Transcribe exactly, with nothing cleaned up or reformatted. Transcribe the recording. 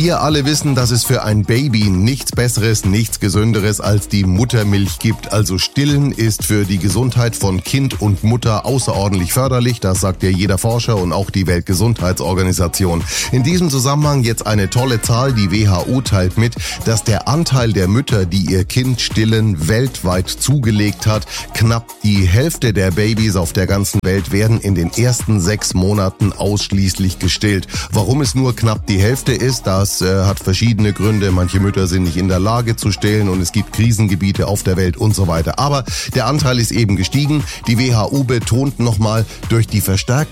Wir alle wissen, dass es für ein Baby nichts Besseres, nichts Gesünderes als die Muttermilch gibt. Also Stillen ist für die Gesundheit von Kind und Mutter außerordentlich förderlich. Das sagt ja jeder Forscher und auch die Weltgesundheitsorganisation. In diesem Zusammenhang jetzt eine tolle Zahl. Die W H O teilt mit, dass der Anteil der Mütter, die ihr Kind stillen, weltweit zugelegt hat. Knapp die Hälfte der Babys auf der ganzen Welt werden in den ersten sechs Monaten ausschließlich gestillt. Warum es nur knapp die Hälfte ist, das äh, hat verschiedene Gründe. Manche Mütter sind nicht in der Lage zu stillen und es gibt Krisengebiete auf der Welt und so weiter. Aber der Anteil ist eben gestiegen. Die W H O betont nochmal, durch die verstärkte